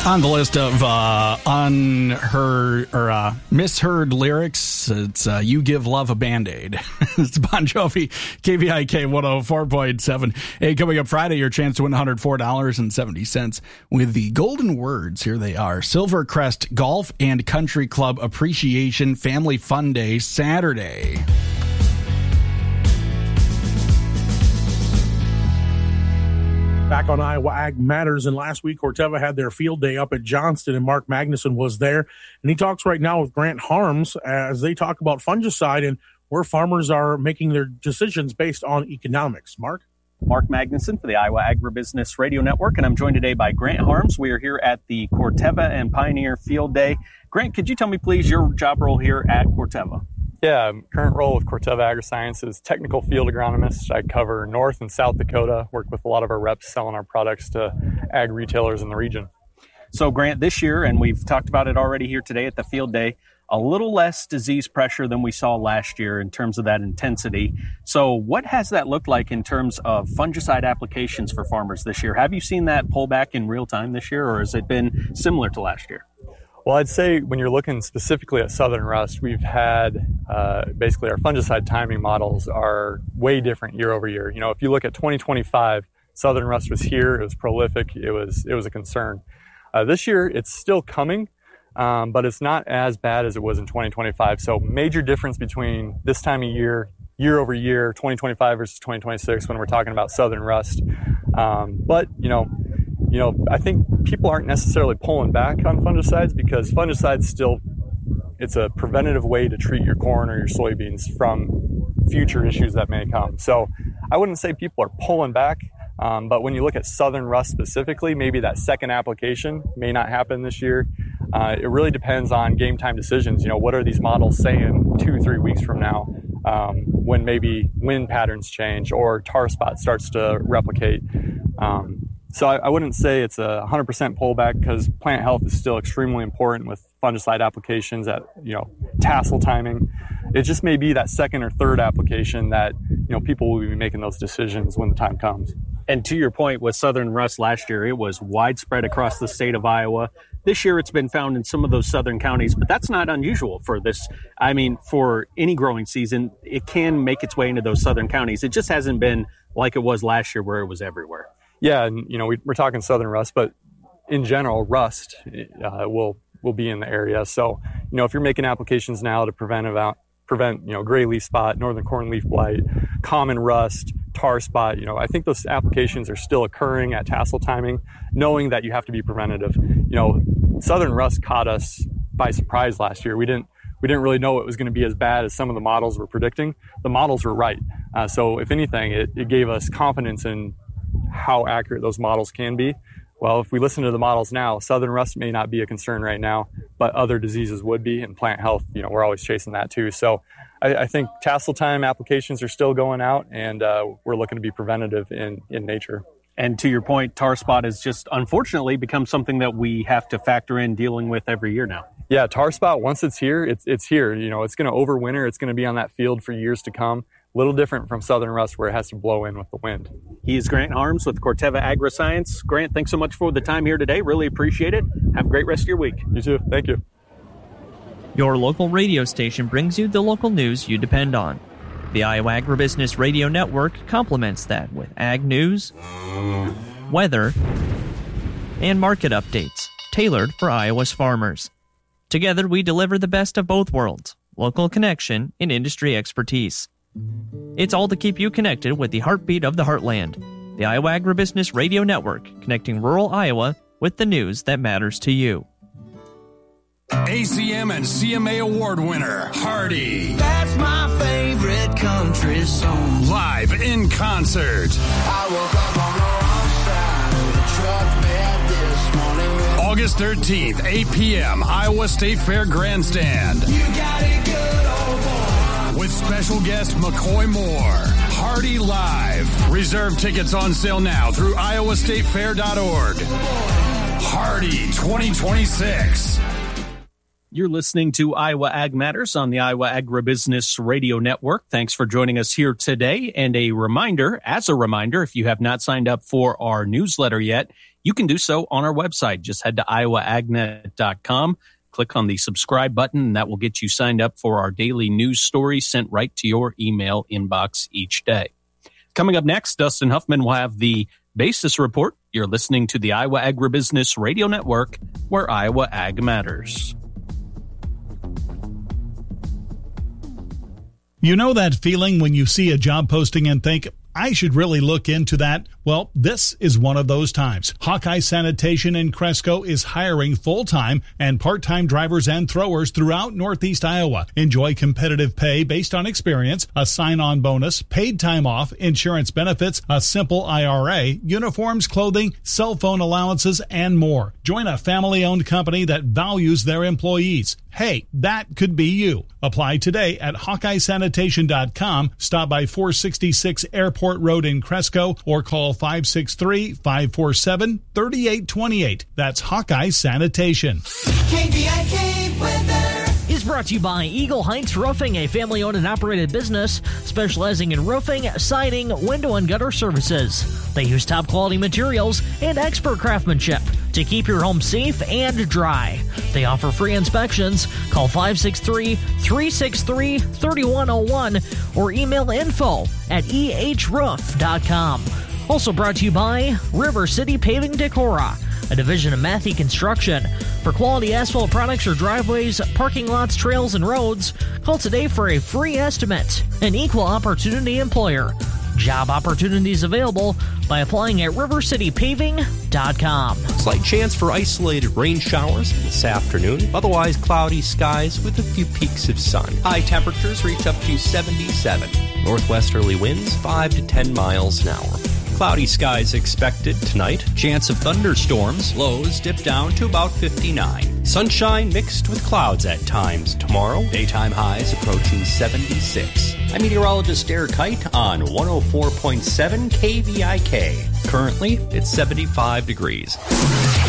On the list of misheard lyrics, it's You Give Love a Band-Aid. It's Bon Jovi, KVIK 104.7. Hey, coming up Friday, your chance to win $104.70 with the golden words. Here they are. Silvercrest Golf and Country Club Appreciation Family Fun Day, Saturday. Back on Iowa Ag Matters, and last week Corteva had their field day up at Johnston, and Mark Magnuson was there. And he talks right now with Grant Harms as they talk about fungicide and where farmers are making their decisions based on economics. Mark Magnuson for the Iowa Agribusiness Radio Network, and I'm joined today by Grant Harms. We are here at the Corteva and Pioneer Field Day. Grant, could you tell me, please, your job role here at Corteva? Yeah, current role with Corteva Agriscience is technical field agronomist. I cover North and South Dakota, work with a lot of our reps selling our products to ag retailers in the region. So, Grant, this year, and we've talked about it already here today at the field day, a little less disease pressure than we saw last year in terms of that intensity. So what has that looked like in terms of fungicide applications for farmers this year? Have you seen that pull back in real time this year, or has it been similar to last year? Well, I'd say when you're looking specifically at Southern Rust, we've had basically our fungicide timing models are way different year over year. You know, if you look at 2025, Southern Rust was here, it was prolific, it was a concern. This year, it's still coming, but it's not as bad as it was in 2025. So major difference between this time of year, year over year, 2025 versus 2026 when we're talking about Southern Rust. But, you know, I think people aren't necessarily pulling back on fungicides because fungicides still, it's a preventative way to treat your corn or your soybeans from future issues that may come. So I wouldn't say people are pulling back, but when you look at Southern Rust specifically, maybe that second application may not happen this year. It really depends on game time decisions. You know, what are these models saying 2-3 weeks from now when maybe wind patterns change or tar spot starts to replicate. So I wouldn't say it's a 100% pullback because plant health is still extremely important with fungicide applications at, you know, tassel timing. It just may be that second or third application that, you know, people will be making those decisions when the time comes. And to your point, with Southern Rust last year, it was widespread across the state of Iowa. This year, it's been found in some of those southern counties, but that's not unusual for this. I mean, for any growing season, it can make its way into those southern counties. It just hasn't been like it was last year where it was everywhere. Yeah, and you know we're talking Southern Rust, but in general, rust will be in the area. So you know if you're making applications now to prevent you know gray leaf spot, northern corn leaf blight, common rust, tar spot, you know I think those applications are still occurring at tassel timing, knowing that you have to be preventative. You know, Southern Rust caught us by surprise last year. We didn't really know it was going to be as bad as some of the models were predicting. The models were right. So if anything, it gave us confidence in how accurate those models can be. Well, if we listen to the models now, Southern Rust may not be a concern right now, but other diseases would be, and plant health, you know, we're always chasing that too. So I think tassel time applications are still going out, and we're looking to be preventative in nature. And to your point, tar spot has just unfortunately become something that we have to factor in dealing with every year now. Yeah, tar spot, once it's here, it's here. You know, it's going to overwinter. It's going to be on that field for years to come. A little different from Southern Rust where it has to blow in with the wind. He is Grant Harms with Corteva Agriscience. Grant, thanks so much for the time here today. Really appreciate it. Have a great rest of your week. You too. Thank you. Your local radio station brings you the local news you depend on. The Iowa Agribusiness Radio Network complements that with ag news, weather, and market updates tailored for Iowa's farmers. Together, we deliver the best of both worlds, local connection and industry expertise. It's all to keep you connected with the heartbeat of the heartland. The Iowa Agribusiness Radio Network, connecting rural Iowa with the news that matters to you. ACM and CMA Award winner, Hardy. That's my favorite country song. Live in concert. I woke up on the wrong side of the truck bed this morning. August 13th, 8 p.m., Iowa State Fair Grandstand. You got it good, old boy. With special guest McCoy Moore. Hardy Live. Reserve tickets on sale now through iowastatefair.org. Hardy 2026. You're listening to Iowa Ag Matters on the Iowa Agribusiness Radio Network. Thanks for joining us here today. And as a reminder, if you have not signed up for our newsletter yet, you can do so on our website. Just head to iowaagnet.com, click on the subscribe button, and that will get you signed up for our daily news stories sent right to your email inbox each day. Coming up next, Dustin Huffman will have the Basis Report. You're listening to the Iowa Agribusiness Radio Network, where Iowa Ag matters. You know that feeling when you see a job posting and think, I should really look into that? Well, this is one of those times. Hawkeye Sanitation in Cresco is hiring full-time and part-time drivers and throwers throughout Northeast Iowa. Enjoy competitive pay based on experience, a sign-on bonus, paid time off, insurance benefits, a simple IRA, uniforms, clothing, cell phone allowances, and more. Join a family-owned company that values their employees. Hey, that could be you. Apply today at HawkeyeSanitation.com. Stop by 466 Airport Road in Cresco or call 563-547-3828. That's Hawkeye Sanitation. KVIK weather is brought to you by Eagle Heights Roofing, a family-owned and operated business specializing in roofing, siding, window, and gutter services. They use top-quality materials and expert craftsmanship to keep your home safe and dry. They offer free inspections. Call 563-363-3101 or email info@ehroof.com. Also brought to you by River City Paving Decorah, a division of Matthey Construction. For quality asphalt products or driveways, parking lots, trails, and roads, call today for a free estimate. An equal opportunity employer. Job opportunities available by applying at rivercitypaving.com. Slight chance for isolated rain showers this afternoon. Otherwise, cloudy skies with a few peaks of sun. High temperatures reach up to 77. Northwesterly winds 5 to 10 miles an hour. Cloudy skies expected tonight. Chance of thunderstorms. Lows dip down to about 59. Sunshine mixed with clouds at times tomorrow. Daytime highs approaching 76. I'm meteorologist Eric Kite on 104.7 KVIK. Currently, it's 75 degrees.